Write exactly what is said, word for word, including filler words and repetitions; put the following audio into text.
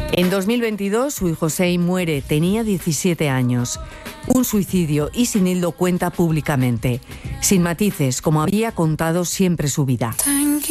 En dos mil veintidós, Sui Josei muere, tenía diecisiete años. Un suicidio, y Sinildo cuenta públicamente, sin matices, como había contado siempre su vida.